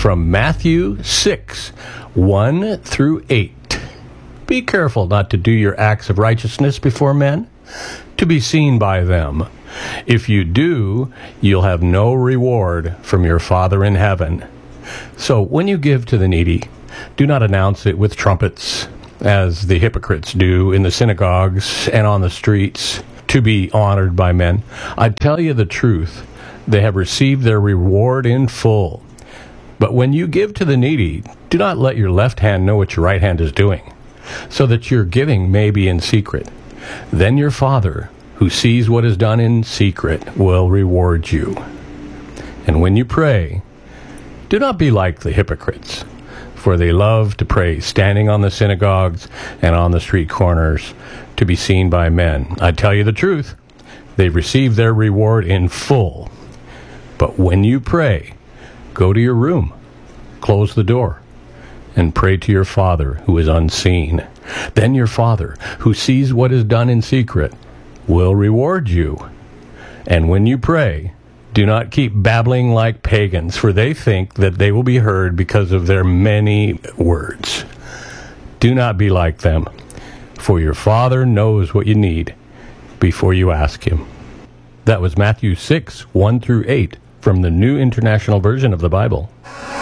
from Matthew 6, 1 through 8. Be careful not to do your acts of righteousness before men, to be seen by them. If you do, you'll have no reward from your Father in heaven. So when you give to the needy, do not announce it with trumpets, as the hypocrites do in the synagogues and on the streets, to be honored by men. I tell you the truth, they have received their reward in full. But when you give to the needy, do not let your left hand know what your right hand is doing, so that your giving may be in secret. Then your Father, who sees what is done in secret, will reward you. And when you pray, do not be like the hypocrites, for they love to pray standing on the synagogues and on the street corners to be seen by men. I tell you the truth, they've received their reward in full. But when you pray, go to your room, close the door, and pray to your Father who is unseen. Then your Father, who sees what is done in secret, will reward you. And when you pray, do not keep babbling like pagans, for they think that they will be heard because of their many words. Do not be like them, for your Father knows what you need before you ask Him. That was Matthew 6, 1 through 8, from the New International Version of the Bible.